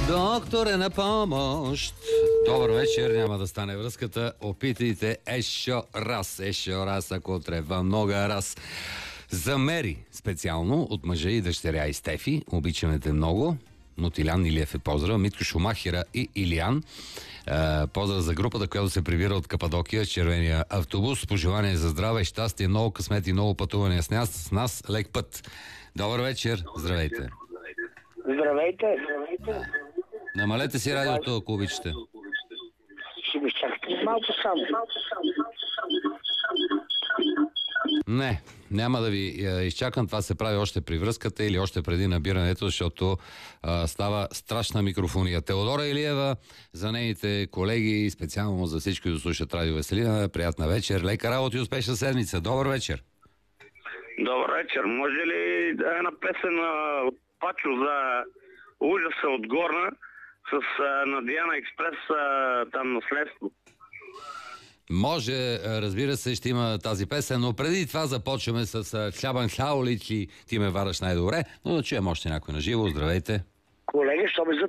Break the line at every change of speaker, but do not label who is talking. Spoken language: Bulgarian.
Доктор е на помощ. Добър вечер, няма да стане връзката. Опитайте еще раз, ако трябва. Много раз. За Мери специално, от мъжа и дъщеря и Стефи. Обичаме те много. Мотилян Илиев е поздрав. Митко Шумахера и Илиян. Поздрав за групата, която се прибира от Кападокия, червения автобус. Пожелание за здраве, щастие, много късмет и много пътувания с нас. Лек път. Добър вечер. Здравейте.
Здравейте.
Намалете си радиото, ако обичате.
Ще ми чакате малко само.
Не, няма да ви изчакам. Това се прави още при връзката или още преди набирането, защото става страшна микрофония. Теодора Илиева, за нейните колеги и специално за всички, които слушат Радио Веселина, приятна вечер. Лека работа и успешна седмица. Добър вечер.
Добър вечер. Може ли една песен от Пачо за ужаса от Горна с на Диана Експрес там наследство?
Може, разбира се, ще има тази песен, но преди това започваме с Хлябан Хлаолич и Ти ме вараш най-добре, но да чуем още някой на живо. Здравейте.
Колеги, що ме